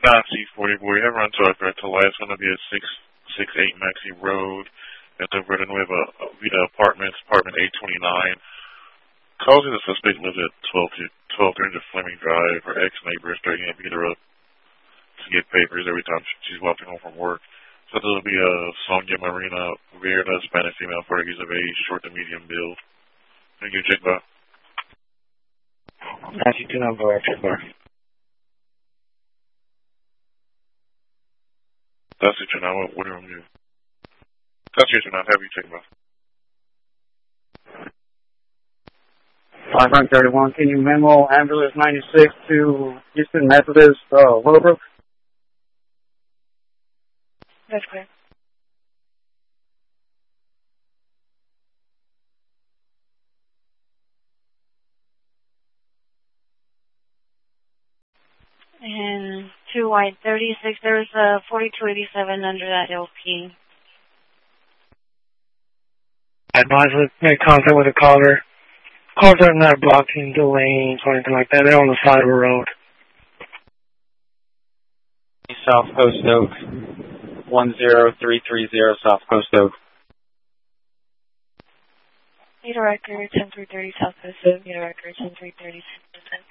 9C40 boy, have run to our threat to last one to be at 668 Maxi Road. At the Verdun, we have a Vita Apartments, apartment 829. Causing the suspect lives at 1230 Fleming Drive. Her ex-neighbor is threatening to beat her up to get papers every time she's walking home from work. So this will be Sonia Marina Verda, Spanish female, Portuguese of age, short to medium build. Thank you, check back. 92 number, check back. That's it, now. What do you want to do? That's it, now. Have you check back. 531, can you memo ambulance 96 to Houston Methodist, Willowbrook? That's clear. And 2 white 36, there's a 4287 under that LP. Advise with make contact with a caller. Cars are not blocking the lanes or anything like that. They're on the side of the road. South Coast Oak. 10330 South Coast Oak. Need a record, 10330 South Coast Oak. Need a record, 10330 South Coast Oak.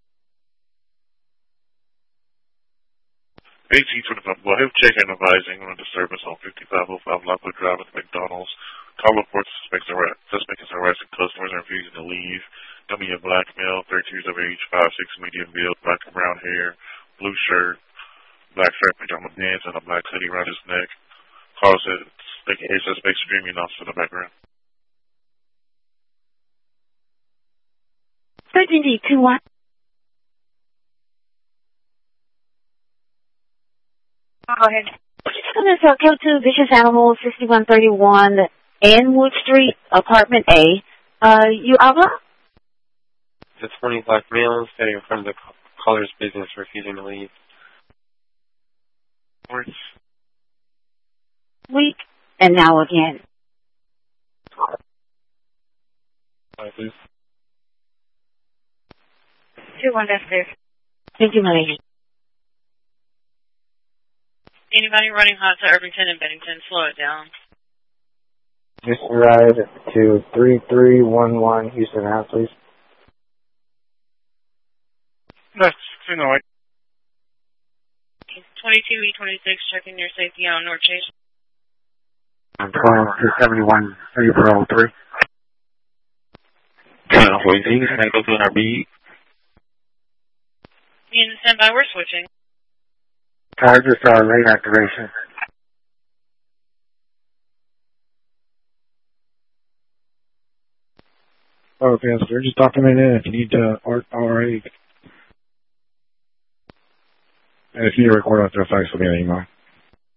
AT-25, well, have check and advising on a disturbance on 5505 Lockwood Drive at the McDonald's. Call reports suspect is harassing customers and refusing to leave. Dummy a black male, 32 years of age, 5'6", medium build, black and brown hair, blue shirt, black striped pajama pants, and a black hoodie around his neck. Call said they can hear suspect screaming off in the background. 13D21. Go ahead. Go to Vicious Animals, 6131 Anwood Street, Apartment A. You habla? The 20 black males standing in front of the caller's business, refusing to leave. Week, and now again. Hi, please. 2-1, that's clear. Thank you, my lady. Anybody running hot to Irvington and Bennington, slow it down. Just ride to 3311 Houston Ave, please. That's 608. 22E26, checking your safety on North Chase. I'm calling 271 April 3. Can I go to an RB? Me and standby, we're switching. Just lane activation. Okay, so they're just documenting it if you need to RA. And if you need to record after effects, we'll get an email.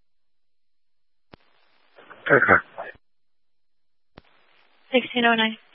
Okay. 1609.